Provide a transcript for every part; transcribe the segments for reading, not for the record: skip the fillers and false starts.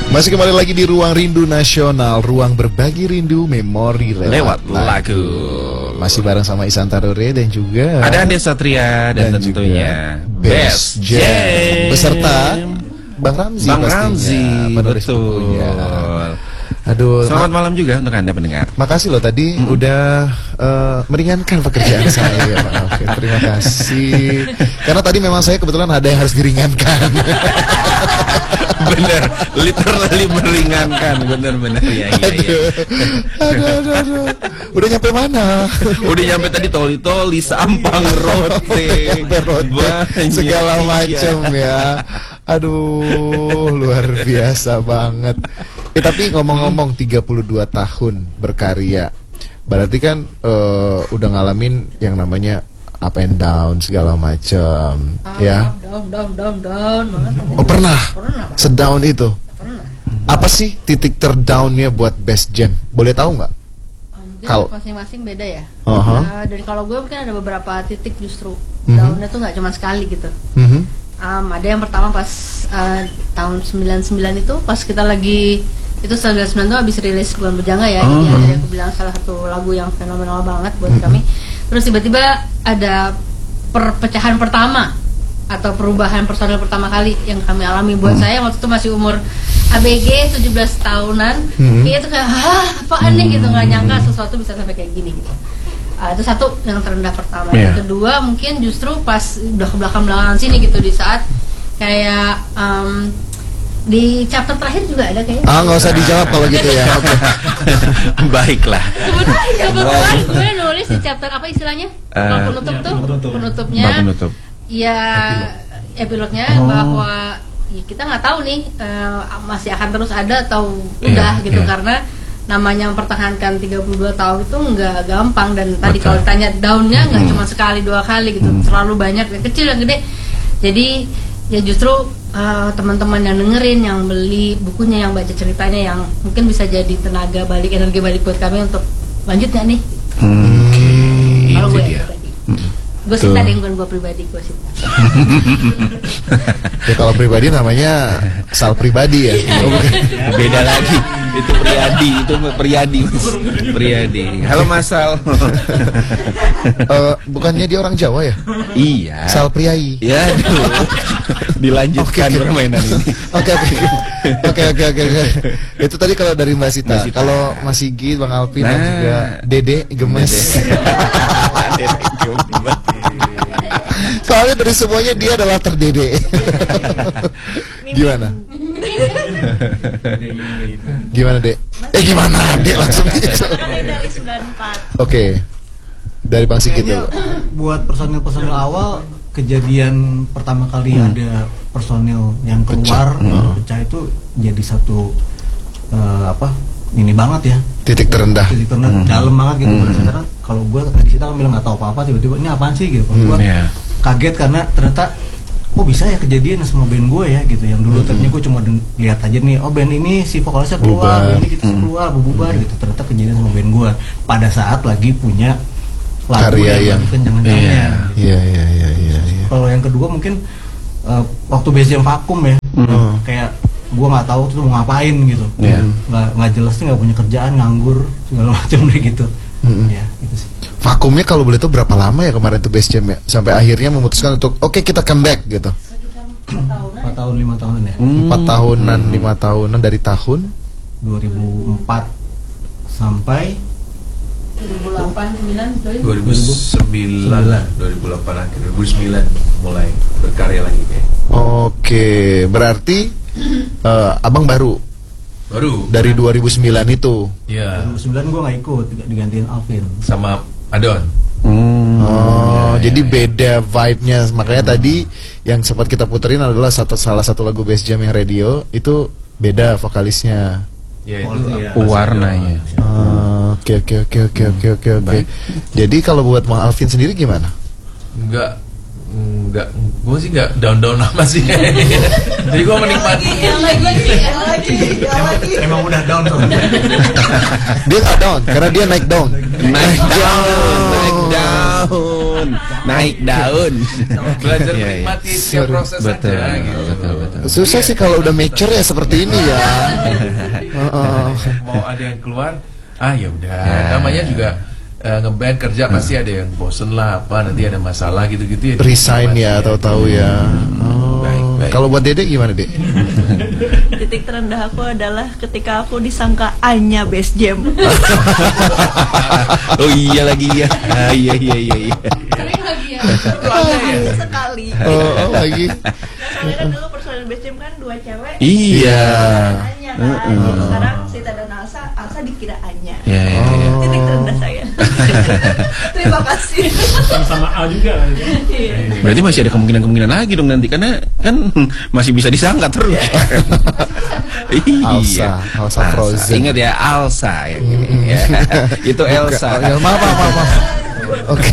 Masih kembali lagi di Ruang Rindu Nasional, ruang berbagi rindu memori lewat lagu. Masih bareng sama Isan Tarore dan juga ada Ande Satria dan tentunya Best Jam beserta Bang Ramzi. Bang Ramzi, betul. Aduh, selamat malam juga untuk Anda pendengar. Makasih loh tadi udah meringankan pekerjaan saya, Pak Alvin. Terima kasih. Karena tadi memang saya kebetulan ada yang harus diringankan. Bener, literally meringankan, bener-bener ya. Aduh. Udah nyampe mana? Udah nyampe tadi toli-toli, Sampang, Rote, segala macam ya. Aduh, luar biasa banget. Tapi ngomong-ngomong 32 tahun berkarya, berarti kan udah ngalamin yang namanya up and down segala macam, ya? Down. Oh pernah? Sedown itu? Pernah. Apa sih titik terdownnya buat Best Jam? Boleh tahu nggak? Kalau masing-masing beda ya. Dan kalau gue mungkin ada beberapa titik justru downnya tuh nggak cuma sekali gitu. Ada yang pertama pas tahun 99 itu pas kita lagi itu 99 itu habis rilis Bulan Bujangga ya. Jadi ada yang aku bilang salah satu lagu yang fenomenal banget buat kami. Terus tiba-tiba ada perpecahan pertama atau perubahan personil pertama kali yang kami alami. Buat saya waktu itu masih umur ABG 17 tahunan. Itu kayak apaan nih gitu, nggak nyangka sesuatu bisa sampai kayak gini gitu. Itu satu yang terendah pertama. Yang kedua mungkin justru pas udah ke belakang-belakangan sini gitu, di saat kayak di chapter terakhir juga ada kayaknya. Nggak usah dijawab kalau gitu ya. Baiklah. Kebetulan gue nulis di chapter apa istilahnya? Penutup tuh, penutupnya. Ya epilognya bahwa ya kita nggak tahu nih masih akan terus ada atau udah gitu, karena namanya mempertahankan 32 tahun itu nggak gampang. Dan tadi kalau ditanya downnya nggak cuma sekali dua kali gitu, terlalu banyak, yang kecil yang gede. Jadi ya justru teman-teman yang dengerin, yang beli bukunya, yang baca ceritanya, yang mungkin bisa jadi tenaga balik, energi balik buat kami untuk lanjut nggak nih? Kalau gue gue Sinta deh, bukan gue pribadi, gue Sinta. Ya kalau pribadi namanya Sal pribadi ya. Beda lagi. Itu Priyadi. Halo Mas Sal. Bukannya dia orang Jawa ya? Iya. Sal Priai. Ya, dilanjutkan permainan ini. Oke. Itu tadi kalau dari Mbak Sita. Kalau Mas Sigit, Bang Alvin dan juga Dede Gemes. Soalnya dari semuanya dia adalah terdede. Gimana? Gimana Dek? Gimana Dek langsung gitu. Dari 94. Oke. Dari Bang Sigit dulu. Buat personil awal, kejadian pertama kali ada personil yang keluar pecah itu jadi satu ini banget ya, titik terendah dalam banget gitu. Karena kalau gue tadi kita bilang nggak tahu apa-apa, tiba-tiba ini apaan sih gitu. Gue kaget karena ternyata kok bisa ya kejadian sama band gue ya gitu. Yang dulu tadinya gue cuma lihat aja nih, oh band ini si vokalisnya keluar, band ini kita keluar, bubar gitu. Ternyata kejadian sama band gue pada saat lagi punya lagu karya yang kencang-kencangnya. Iya. Kalau yang kedua mungkin waktu Best Jam vakum ya, kayak gue nggak tahu tuh mau ngapain gitu, nggak jelas nih, nggak punya kerjaan, nganggur segala macam gitu. Ya itu sih. Vakumnya kalau boleh tahu berapa lama ya kemarin tuh Best Jam ya, sampai akhirnya memutuskan untuk oke, kita comeback gitu. 4 tahun 5 tahunan ya. 4 tahunan 5 tahunan dari tahun 2004 sampai 2008, 2008 akhir 2009 mulai berkarya lagi kayak. Oke, berarti abang baru dari 2009 itu. Iya. 2009 gue nggak ikut, digantiin Alvin sama Adon. Jadi beda vibe-nya. Makanya tadi yang sempat kita puterin adalah salah satu lagu Best Jam yang radio itu beda vokalisnya. Ya, itu warnanya. Oke. Jadi kalau buat Bang Alvin sendiri gimana? Enggak, gue sih enggak down amat sih. Jadi gue menikmati. Emang udah down tuh. Dia nggak down karena dia naik down. naik daun. Belajar Iya, iya. menikmati setiap proses Betul, aja gitu. betul. Susah sih kalau udah mature ya seperti ini ya. Mau ada yang keluar, ya udah. Namanya juga ngeband kerja pasti ada yang bosen lah, apa nanti ada masalah gitu-gitu ya. Resign ya, tahu-tahu ya. Baik. Kalau buat Dede gimana, Dek? Titik terendah aku adalah ketika aku disangka Anya Best Jam. Oh iya lagi ya. Iya. Sering lagi ya. Sekali. Oh, lagi. Soalnya kan dulu personil Best Jam kan 2 cewek. Iya. Anya kan. Jadi sekarang Sita dan Alsa dikira Anya. Ya. Titik terendah saya. Terima kasih. Sama A juga. Iya. Berarti masih ada kemungkinan lagi dong nanti, karena kan masih bisa disangka terus. Alsa Frozen. Ingat ya, Alsa yang ini ya. Itu Elsa. Maaf. Oke.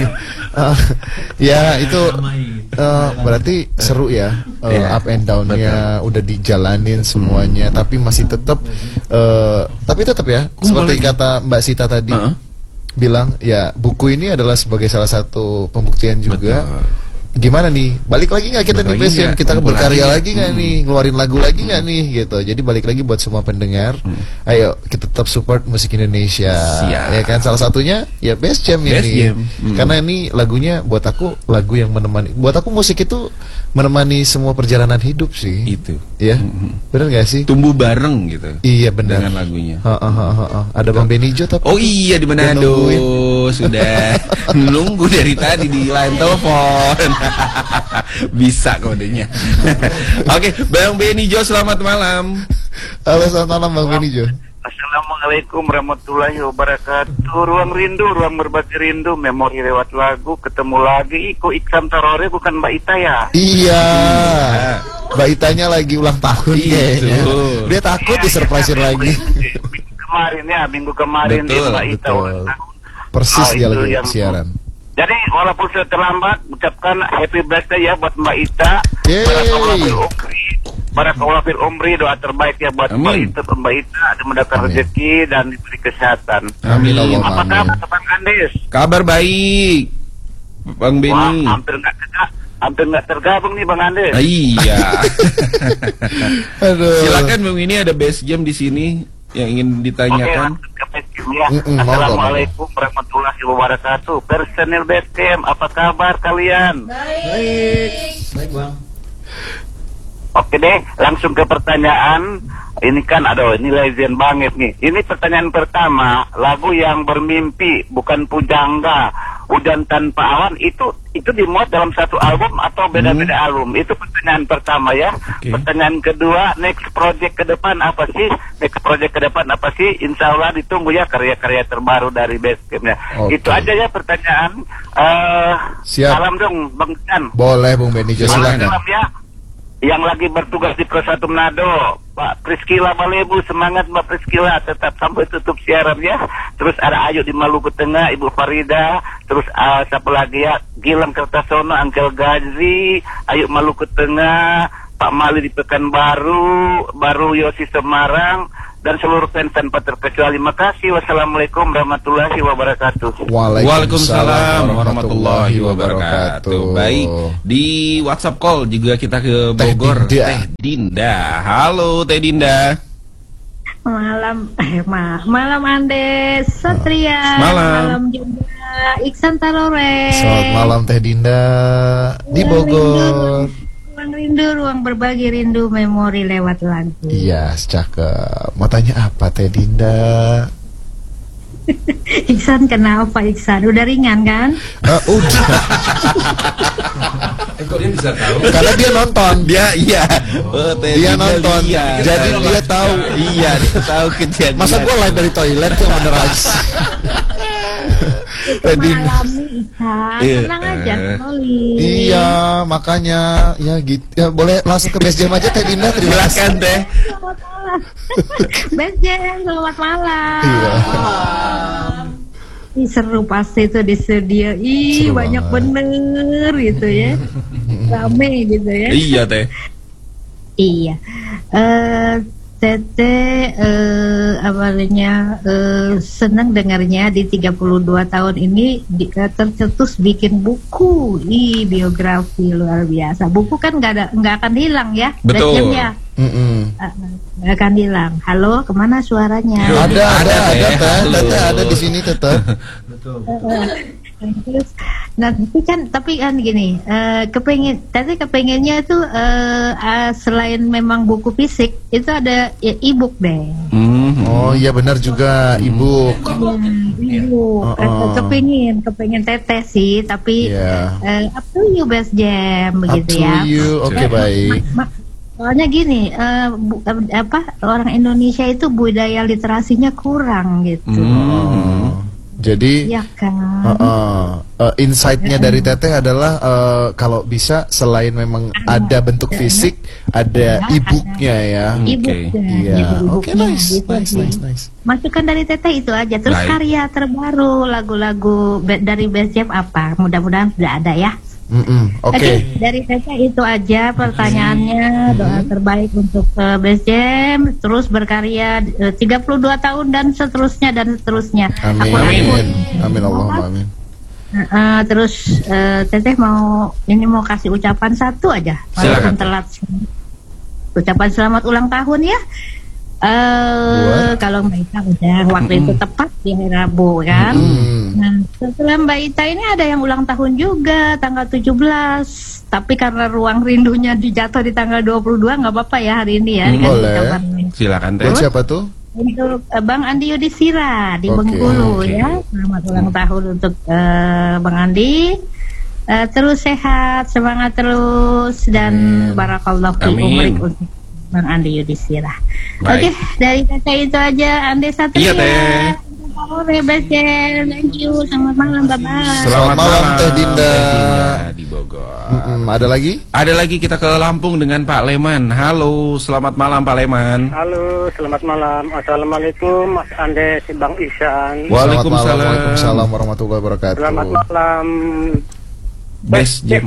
Ya itu berarti seru ya, up and down-nya udah dijalanin semuanya, tapi masih tetap ya seperti kata Mbak Sita tadi bilang ya, buku ini adalah sebagai salah satu pembuktian juga. Gimana nih, balik lagi nggak kita nih Best Jam, kita berkarya lagi nggak nih, ngeluarin lagu lagi nggak nih gitu. Jadi balik lagi buat semua pendengar, ayo kita tetap support musik Indonesia. Ya kan, salah satunya ya Best Jam ini. Karena ini lagunya buat aku lagu yang menemani, buat aku musik itu menemani semua perjalanan hidup sih. Itu ya, benar nggak sih? tumbuh bareng gitu. Iya benar. Dengan lagunya. Ada Bang Benijo tapi. Oh iya, di Manado sudah nunggu dari tadi di line telepon. Bisa kodenya. Oke, Bang Benijo, selamat malam. Halo, selamat malam Bang Benijo. Assalamualaikum warahmatullahi wabarakatuh. Ruang rindu, ruang berbagi rindu, memori lewat lagu, ketemu lagi. Iko Iksan Tarore, bukan Mbak Ita ya? Iya, Mbak Itanya lagi ulang tahun kayaknya. Dia takut disurprisein lagi. Minggu kemarin Betul, Mbak Ita ulang tahun. Persis dia itu lagi yang siaran. Jadi walaupun sudah terlambat, ucapkan happy birthday ya buat Mbak Ita. Barakallahu fil umri, doa terbaik ya buat Mbak Ita, ada mendapat rezeki dan diberi kesehatan. Amin. Apa kabar Bang Andes? Kabar baik, Bang Beni. Wah, hampir nggak tergabung nih Bang Andes. Iya. Aduh. Silakan Bang, ini ada Best Jam di sini yang ingin ditanyakan. Assalamualaikum warahmatullahi wabarakatuh. Personil Best Jam, apa kabar kalian? Baik Bang. Oke deh, langsung ke pertanyaan. Ini kan ini legend banget nih. Ini pertanyaan pertama, lagu yang bermimpi bukan pujangga, hujan tanpa awan, itu dimuat dalam satu album atau beda-beda album? Itu pertanyaan pertama ya. Pertanyaan kedua, next project ke depan apa sih? Insya Allah ditunggu ya karya-karya terbaru dari Best Jam ya. Itu aja ya pertanyaan. Siap. Salam dong Bang Jan. Boleh Bung Benijo, silakan. Salam ya. Yang lagi bertugas di Pro 1 Manado, Pak Priskila Malebu, semangat Mbak Priskila, tetap sampai tutup siaran ya. Terus ada Ayu di Maluku Tengah, Ibu Farida, terus siapa lagi ya, Gilang Kertasono, Angkel Gazi, Ayu Maluku Tengah, Pak Mali di Pekanbaru, Baru Yosi Semarang, dan seluruh fans tanpa terkecuali. Makasih. Wassalamualaikum warahmatullahi wabarakatuh. Waalaikumsalam warahmatullahi wabarakatuh. Baik, di WhatsApp call juga kita ke Bogor. Teh Dinda. Halo Teh Dinda. Malam Andes Satria. Malam juga Iksan Tarore. Selamat malam Teh Dinda di Bogor. Ruang rindu, ruang berbagi rindu, memori lewat lagu. Iya, cakep. Mau tanya apa Teh Dinda? Iksan kenapa Iksan? Udah ringan kan? Udah. Kok dia bisa tahu? Karena dia nonton. Dia Dia nonton. Jadi dia tahu. Iya, dia tahu kejadian. Masa gua live dari toilet tuh Wonderage. Mengalami Iksan. Tenang aja, Oli. Iya, makanya ya gitu. Ya, boleh langsung ke Best Jam aja Teh Dinda. Terima kasih. Silakan Teh. Selamat malam. Best Jam, selamat malam. Iya. Seru pasti itu di studio. Seru Banyak banget. bener gitu ya. Rame gitu ya. Iya Teh. Iya. Teteh awalnya senang dengarnya di 32 tahun ini tercetus bikin buku, biografi luar biasa. Buku kan nggak akan hilang ya, betul. Nggak akan hilang. Halo, kemana suaranya? Ada di sini tetap. Betul. Nah, tapi kan gini, kepengennya itu selain memang buku fisik itu ada e-book deh. Oh iya benar juga e-book. E-book. Kepengen teteh sih, tapi up to you Best Jam begitu ya. Up to you, oke baik. Soalnya gini, orang Indonesia itu budaya literasinya kurang gitu. Jadi ya kan? Insight-nya dari Teteh adalah kalau bisa selain memang ada bentuk fisik, ada e-booknya ya. Oke, nice. Masukan dari Teteh itu aja. Terus karya terbaru, lagu-lagu dari Best Jam apa? Mudah-mudahan sudah ada ya. Oke. Dari Teteh itu aja pertanyaannya. Doa terbaik untuk Best Jam, terus berkarya 32 tahun dan seterusnya. Amin Allahumma amin. Terus Teteh mau kasih ucapan satu aja, walaupun telat. Ucapan selamat ulang tahun ya. Kalau Mbak Ita udah waktu itu tepat di hari Rabu kan. Nah, setelah Mbak Ita ini ada yang ulang tahun juga tanggal 17. Tapi karena ruang rindunya dijatuh di tanggal 22, nggak apa-apa ya hari ini ya. Boleh. Silakan Teh. Siapa tuh? Untuk Bang Andi Yudhistira di Bengkulu ya. Selamat ulang tahun untuk Bang Andi. Terus sehat, semangat terus dan barakallahu fi umrik untuk Bang Andi Yudhistira. Oke, dari Teteh itu aja. Andi Satria. Iya Teh. Thank you. Selamat malam, bye-bye. Selamat malam Teh Dinda di Bogor. Ada lagi? Ada lagi, kita ke Lampung dengan Pak Leman. Halo, selamat malam Pak Leman. Halo, selamat malam. Assalamualaikum Mas Andes, Bang Ihsan. Waalaikumsalam warahmatullahi wabarakatuh. Selamat malam. Best Jam.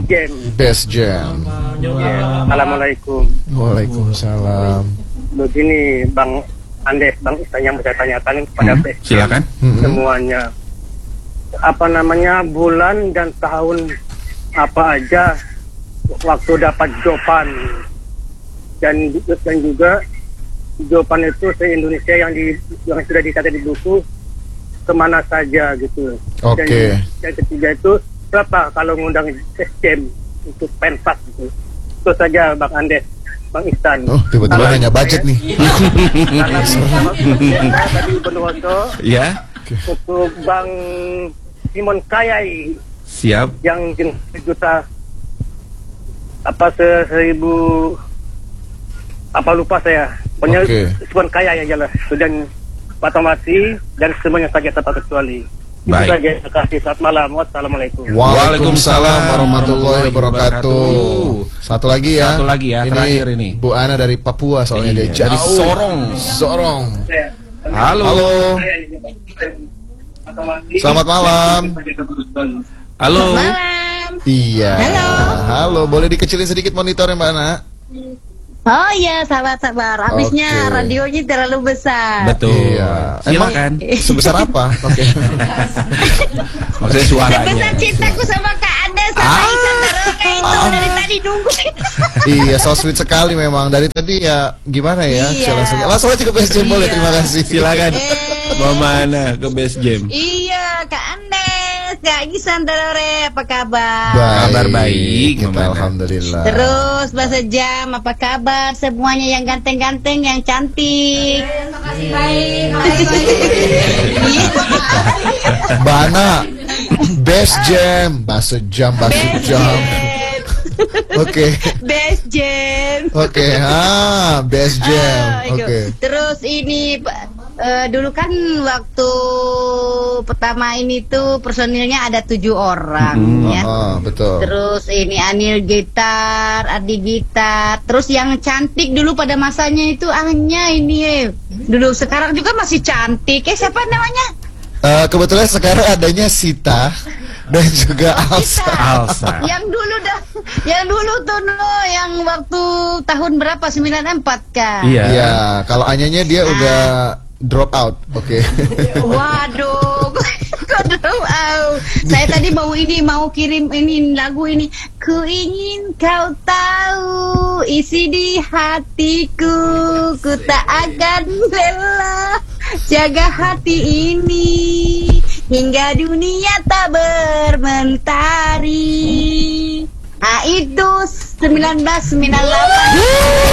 Assalamualaikum. Waalaikumsalam. Begini Bang Andes, Bang Ihsan, yang saya tanyakan kepada Best Jam. Silakan. Semuanya. Apa namanya, bulan dan tahun apa aja waktu dapat jawaban, dan juga jawaban itu se-Indonesia yang sudah dicatat di buku kemana saja gitu. Oke. Dan yang ketiga itu berapa kalau ngundang sistem untuk pentas gitu. Itu saja Bang Andes, Bang Ihsan. Oh, tiba-tiba nanya budget nih. Tadi Bonwoso. Ya. Untuk Bang Simon Kayai. Siap. Yang juta seribu lupa saya. Pokoknya Simon Kayai aja lah. Dan Pak Tomasi dan semuanya saja tanpa kecuali. Itu saja. Terima kasih. Selamat malam. Wassalamualaikum. Waalaikumsalam warahmatullahi wabarakatuh. Satu lagi ya. Terakhir ini. Bu Ana dari Papua soalnya dia dari Sorong. Halo. Selamat malam. Halo. Malam. Iya. Halo. Boleh dikecilin sedikit monitornya Mbak Ana? Oh iya, sabar. Habisnya radionya terlalu besar. Betul. Iya. Silakan. Sebesar apa? Oke. Maksudnya suaranya. Sebesar cintaku sama Kak Anda sama Ihsan terus kayak itu dari tadi nunggu. Iya, so sweet sekali memang. Dari tadi ya gimana ya? Iya. Langsung aja ke Best Jam boleh. Terima kasih. Silakan. Mau mana ke Best Jam? Iya, Kak Andes, Kak Ihsan Terore, apa kabar? Kabar baik, kita alhamdulillah. Terus Bahasa Jam, apa kabar? Semuanya yang ganteng-ganteng, yang cantik. Makasih baik. Bana, Best Jam, Bahasa Jam. Oke. Best Jam. Oke, Best Jam. Oke. Terus ini dulu kan waktu pertama ini tuh personilnya ada 7 orang ya. Betul. Terus ini Anil gitar, Adi gitar. Terus yang cantik dulu pada masanya itu Anya ini. Dulu sekarang juga masih cantik. Siapa namanya? Kebetulan sekarang adanya Sita dan juga Alsa. Yang dulu dah Yang dulu tuh yang waktu tahun berapa 94 kan? Iya, kalau Anyanya dia udah drop out. Oke. Waduh, kok drop out? Saya tadi mau kirim ini lagu ini. Ku ingin kau tahu isi di hatiku, ku tak akan lelah jaga hati ini hingga dunia tak bermentari. Ah, itu 1998.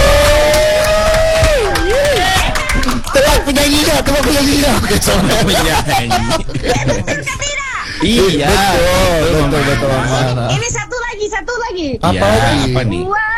Tebak penyanyinya. Oke, soalnya penyanyi. Iya, betul. Ini satu lagi. Apa lagi? Apa nih? Wow.